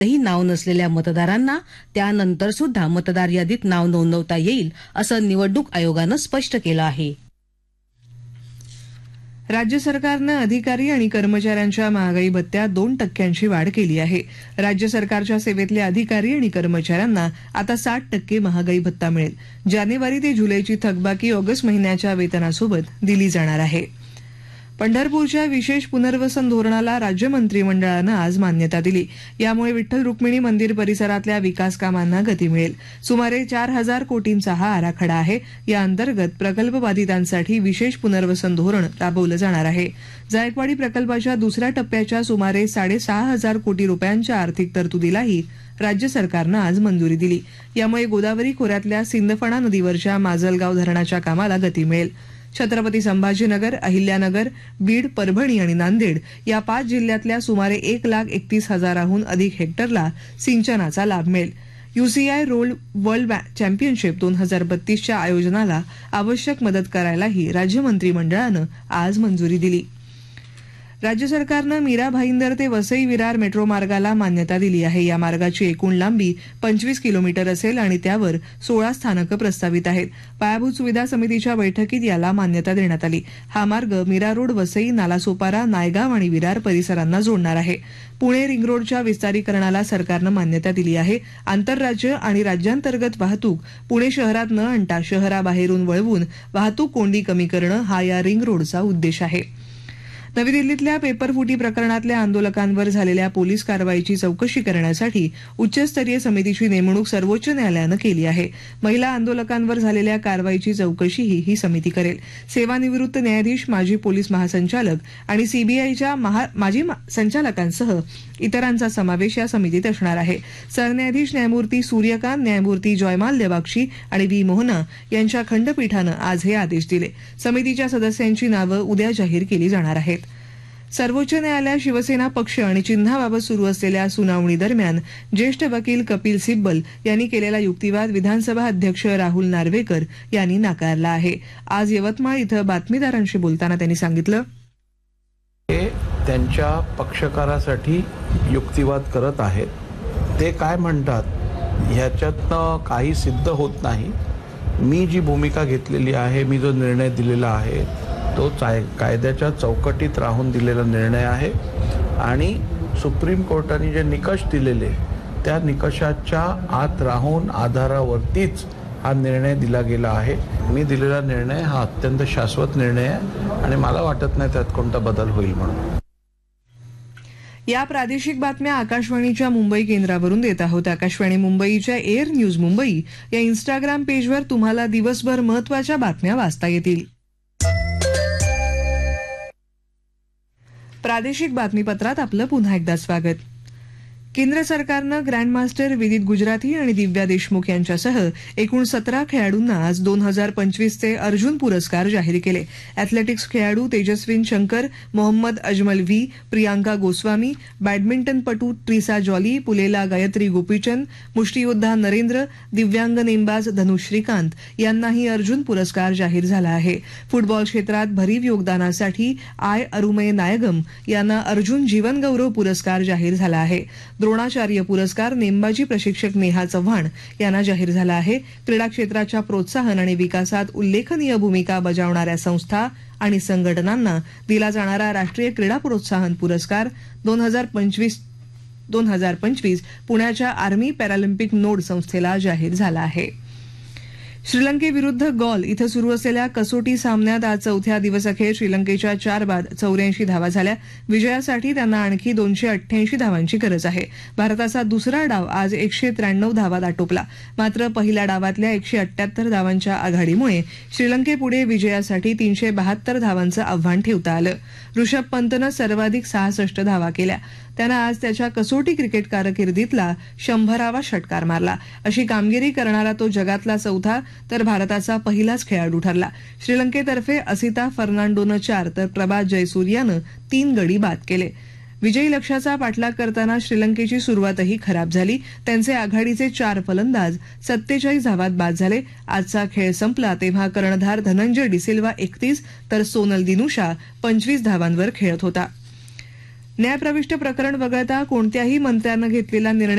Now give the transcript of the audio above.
ही नाव नसलेल्या मतदारांना त्यानंतर सुद्धा मतदार यादीत नाव नोंदवता येईल असं निवडणूक आयोगानं स्पष्ट केलं आहे. राज्य सरकारनं अधिकारी आणि कर्मचाऱ्यांच्या महागाई भत्त्यात 2% वाढ केली आहे. राज्य सरकारच्या सेवेतल्या अधिकारी आणि कर्मचाऱ्यांना आता 60% महागाई भत्ता मिळेल. जानेवारी ते जुलैची थकबाकी ऑगस्ट महिन्याच्या वेतनासोबत दिली जाणार आहे. पंढरपूरच्या विशेष पुनर्वसन धोरणाला राज्य मंत्रिमंडळानं आज मान्यता दिली. यामुळे विठ्ठल रुक्मिणी मंदिर परिसरातल्या विकास कामांना गती मिळेल. सुमारे 4,000 कोटींचा हा आराखडा आहे. या अंतर्गत प्रकल्प बाधितांसाठी विशेष पुनर्वसन धोरण राबवलं जाणार आहे. जायकवाडी प्रकल्पाच्या दुसऱ्या टप्प्याच्या सुमारे 6,500 कोटी रुपयांच्या आर्थिक तरतुदीलाही राज्य सरकारनं आज मंजुरी दिली. यामुळे गोदावरी खोऱ्यातल्या सिंदफणा नदीवरच्या माजलगाव धरणाच्या कामाला गती मिळेल. छत्रपती संभाजीनगर, अहिल्यानगर, बीड, परभणी आणि नांदेड या 5 जिल्ह्यातल्या सुमारे 1,31,000हून अधिक हेक्टरला सिंचनाचा लाभ मिळेल. UCI रोल वर्ल्ड चॅम्पियनशिप 2032च्या आयोजनाला आवश्यक मदत करायलाही राज्य मंत्रिमंडळानं आज मंजुरी दिली. राज्य सरकारनं मीरा भाईंदर ते वसई विरार मेट्रो मार्गाला मान्यता दिली आहे. या मार्गाची एकूण लांबी 25 किलोमीटर असेल आणि त्यावर 16 स्थानकं प्रस्तावित आहेत. पायाभूत सुविधा समितीच्या बैठकीत याला मान्यता देण्यात आली. हा मार्ग मीरा रोड, वसई, नालासोपारा, नायगाव आणि विरार परिसरांना जोडणार आहे. पुणे रिंग रोडच्या विस्तारीकरणाला सरकारनं मान्यता दिली आहे. आंतरराज्य आणि राज्यांतर्गत वाहतूक पुणे शहरात न आणता शहराबाहेरून वळवून वाहतूक कोंडी कमी करणं हा या रिंग रोडचा उद्देश आहे. नवी दिल्लीतल्या पेपरफुटी प्रकरणातल्या आंदोलकांवर झालेल्या पोलीस कारवाईची चौकशी करण्यासाठी उच्चस्तरीय समितीची नेमणूक सर्वोच्च न्यायालयानं केली आहे. महिला आंदोलकांवर झालेल्या कारवाईची चौकशीही ही समिती करेल. सेवानिवृत्त न्यायाधीश, माजी पोलीस महासंचालक आणि सीबीआयच्या माजी संचालकांसह इतरांचा समावेश या समितीत असणार आहे. सरन्यायाधीश न्यायमूर्ती सूर्यकांत, न्यायमूर्ती जयमाल्य बाक्षी आणि व्ही मोहना यांच्या खंडपीठानं आज हे आदेश दिले. समितीच्या सदस्यांची नावं उद्या जाहीर केली जाणार आहेत. सर्वोच्च न्यायालयात शिवसेना पक्ष आणि चिन्हाबाबत सुरू असलेल्या सुनावणी दरम्यान ज्येष्ठ वकील कपिल सिब्बल यांनी केलेला युक्तिवाद विधानसभा अध्यक्ष राहुल नार्वेकर यांनी नाकारला आहे. आज यवतमाळ इथं बातमीदारांशी बोलताना त्यांनी सांगितलं, त्यांच्या पक्षकारासाठी युक्तिवाद करत आहेत. ते काय म्हणतात ह्याच्यातनं काही सिद्ध होत नाही. मी जी भूमिका घेतलेली आहे, मी जो निर्णय दिलेला आहे तो कायद्याच्या चौकटीत राहून दिलेला निर्णय आहे आणि सुप्रीम कोर्टाने जे निकष दिलेले त्या निकषाच्या आत राहून आधारावरतीच हा निर्णय दिला गेला आहे. मी दिलेला निर्णय हा अत्यंत शाश्वत निर्णय आहे आणि मला वाटत नाही त्यात कोणता बदल होईल म्हणून. या प्रादेशिक बातम्या आकाशवाणीच्या मुंबई केंद्रावरून देत आहोत. आकाशवाणी मुंबईच्या एअर न्यूज मुंबई या इंस्टाग्राम पेजवर तुम्हाला दिवसभर महत्त्वाच्या बातम्या वाचता येतील. प्रादेशिक बातमीपत्रात आपलं पुन्हा एकदा स्वागत. केंद्र सरकारनं ग्रँडमास्टर विदित गुजराथी आणि दिव्या देशमुख यांच्यासह एकूण 17 खेळाडूंना आज 2025चे अर्जुन पुरस्कार जाहीर केले. अॅथलेटिक्स खेळाडू तेजस्विन शंकर, मोहम्मद अजमल व्ही, प्रियांका गोस्वामी, बॅडमिंटनपटू ट्रिसा जॉली, पुलेला गायत्री गोपीचंद, मुष्टियोद्धा नरेंद्र, दिव्यांग नेमबाज धनुष श्रीकांत यांनाही अर्जुन पुरस्कार जाहीर झाला आहे. फुटबॉल क्षेत्रात भरीव योगदानासाठी अरुमय नायगम यांना अर्जुन जीवन गौरव पुरस्कार जाहीर झाला आहे. द्रोणाचार्य पुरस्कार नेमबाजी प्रशिक्षक नेहा चव्हाण यांना जाहीर झाला आहे. क्रीडा क्षेत्राच्या प्रोत्साहन आणि विकासात उल्लेखनीय भूमिका बजावणाऱ्या संस्था आणि संघटनांना दिला जाणारा राष्ट्रीय क्रीडा प्रोत्साहन पुरस्कार 2025 पुण्याच्या आर्मी पॅरालिम्पिक नोड संस्थेला जाहीर झाला आहे. श्रीलंकेविरुद्ध गॉल इथं सुरू असलेल्या कसोटी सामन्यात आज चौथ्या दिवसअखेर श्रीलंकेच्या 4 बाद 84 धावा झाल्या. विजयासाठी त्यांना आणखी 288 धावांची गरज आहे. भारताचा दुसरा डाव आज 193 धावात आटोपला. मात्र पहिल्या डावातल्या 178 धावांच्या आघाडीमुळे श्रीलंकेपुढे विजयासाठी 372 धावांचं आव्हान ठेवता आलं. ऋषभ पंतनं सर्वाधिक 66 धावा केल्या. त्यानं आज त्याच्या कसोटी क्रिकेट कारकिर्दीतला 100वा षटकार मारला. अशी कामगिरी करणारा तो जगातला चौथा तर भारताचा पहिलाच खेळाडू ठरला. श्रीलंकेतर्फे असिता फर्नांडोनं 4 तर प्रभात जयसूर्यानं 3 गडी बाद केले. विजयी लक्ष्याचा पाठलाग करताना श्रीलंकेची सुरुवातही खराब झाली. त्यांचे आघाडीचे 4 फलंदाज 47 धावात बाद झाले. आजचा खेळ संपला तेव्हा कर्णधार धनंजय डिसिल्वा 31 तर सोनल दिनुशा 25 धावांवर खेळत होता. न्यायप्रविष्ट प्रकरण वगळता कोणत्याही मंत्र्यानं घेतलेला निर्णय